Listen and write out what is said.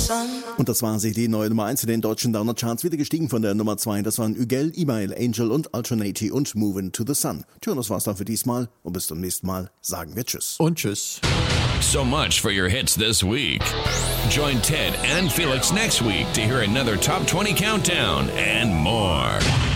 Und das war sie, die neue Nummer 1 in den deutschen Downer-Charts, wieder gestiegen von der Nummer 2. Das waren Ügel, Email, Angel und Alternati und Moving to the Sun. Tja, das war's dann für diesmal und bis zum nächsten Mal sagen wir Tschüss. Und Tschüss. So much for your hits this week. Join Ted and Felix next week to hear another Top 20 countdown and more.